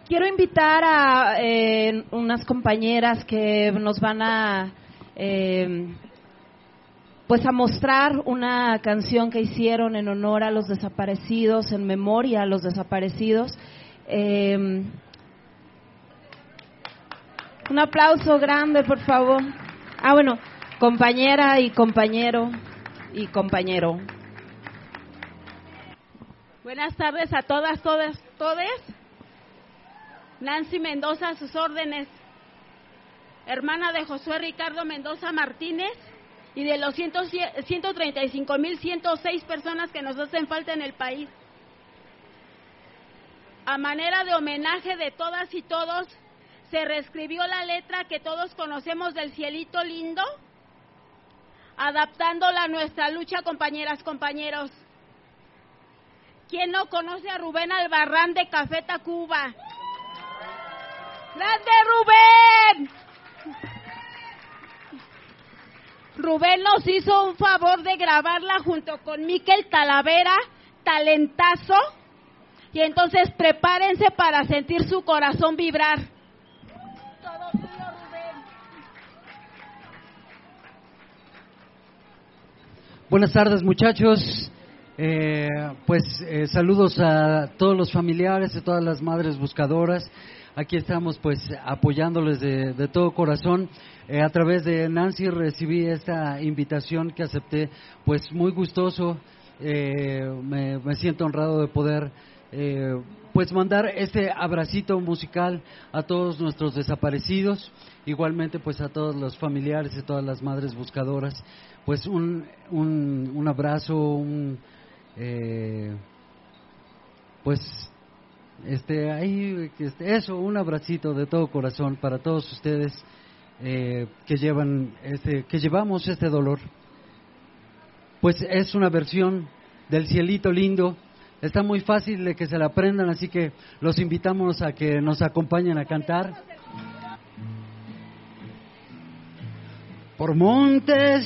Quiero invitar a unas compañeras que nos van a pues a mostrar una canción que hicieron en honor a los desaparecidos, en memoria a los desaparecidos. Un aplauso grande, por favor. Bueno, compañera y compañero y compañero. Buenas tardes a todas, todes. Nancy Mendoza, a sus órdenes. Hermana de Josué Ricardo Mendoza Martínez y de los 135,106 personas que nos hacen falta en el país. A manera de homenaje de todas y todos, se reescribió la letra que todos conocemos del Cielito Lindo, adaptándola a nuestra lucha, compañeras, compañeros. ¿Quién no conoce a Rubén Albarrán de Café Tacuba? ¡Grande Rubén! Rubén nos hizo un favor de grabarla junto con Miquel Talavera, talentazo, y entonces prepárense para sentir su corazón vibrar. Todo tuyo, Rubén. Buenas tardes, muchachos. Saludos a todos los familiares, a todas las madres buscadoras. Aquí estamos pues apoyándoles de todo corazón. A través de Nancy recibí esta invitación que acepté, pues muy gustoso. Me siento honrado de poder pues mandar este abracito musical a todos nuestros desaparecidos, igualmente pues a todos los familiares y todas las madres buscadoras. Pues un abrazo, un abracito de todo corazón para todos ustedes que llevamos este dolor. Pues es una versión del Cielito Lindo, está muy fácil de que se la aprendan, así que los invitamos a que nos acompañen a cantar. Por montes